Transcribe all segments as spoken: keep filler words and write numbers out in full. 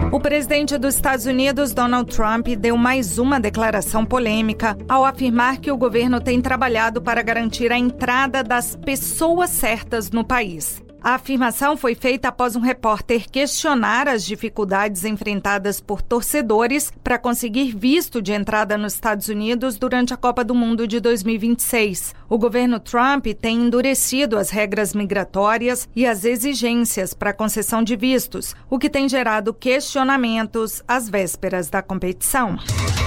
O presidente dos Estados Unidos, Donald Trump, deu mais uma declaração polêmica ao afirmar que o governo tem trabalhado para garantir a entrada das pessoas certas no país. A afirmação foi feita após um repórter questionar as dificuldades enfrentadas por torcedores para conseguir visto de entrada nos Estados Unidos durante a Copa do Mundo de dois mil e vinte e seis. O governo Trump tem endurecido as regras migratórias e as exigências para a concessão de vistos, o que tem gerado questionamentos às vésperas da competição.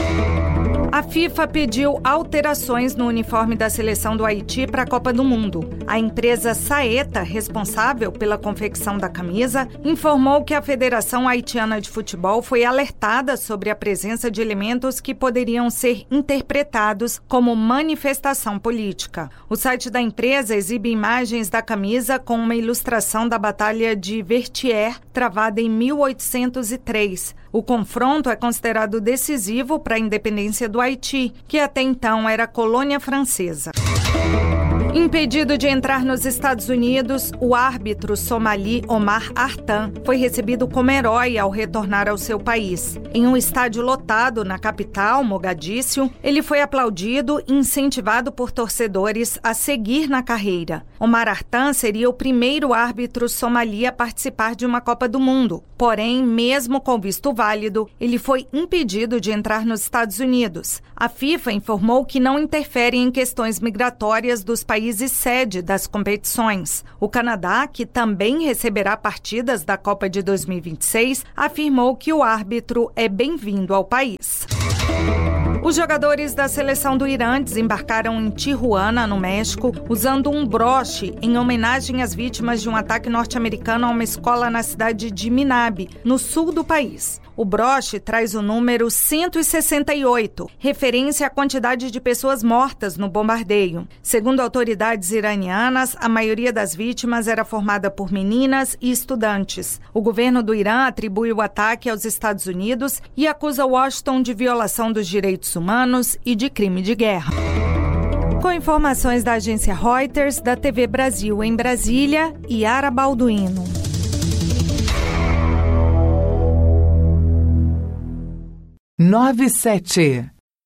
A FIFA pediu alterações no uniforme da seleção do Haiti para a Copa do Mundo. A empresa Saeta, responsável pela confecção da camisa, informou que a Federação Haitiana de Futebol foi alertada sobre a presença de elementos que poderiam ser interpretados como manifestação política. O site da empresa exibe imagens da camisa com uma ilustração da Batalha de Vertières, travada em mil oitocentos e três. O confronto é considerado decisivo para a independência do Haiti, que até então era colônia francesa. Impedido de entrar nos Estados Unidos, o árbitro somali Omar Artan foi recebido como herói ao retornar ao seu país. Em um estádio lotado na capital, Mogadíscio, ele foi aplaudido e incentivado por torcedores a seguir na carreira. Omar Artan seria o primeiro árbitro somali a participar de uma Copa do Mundo. Porém, mesmo com visto válido, ele foi impedido de entrar nos Estados Unidos. A FIFA informou que não interfere em questões migratórias dos países sede das competições. O Canadá, que também receberá partidas da Copa de dois mil e vinte e seis, afirmou que o árbitro é bem-vindo ao país. Os jogadores da seleção do Irã desembarcaram em Tijuana, no México, usando um broche em homenagem às vítimas de um ataque norte-americano a uma escola na cidade de Minab, no sul do país. O broche traz o número cento e sessenta e oito, referência à quantidade de pessoas mortas no bombardeio. Segundo autoridades iranianas, a maioria das vítimas era formada por meninas e estudantes. O governo do Irã atribui o ataque aos Estados Unidos e acusa Washington de violação dos direitos humanos e de crime de guerra. Com informações da agência Reuters, da T V Brasil em Brasília, Yara Balduino. nove sete.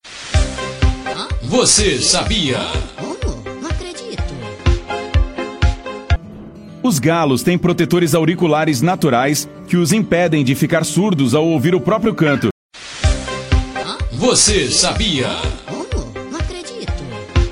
Você sabia? Como? Não acredito. Os galos têm protetores auriculares naturais que os impedem de ficar surdos ao ouvir o próprio canto. Você sabia?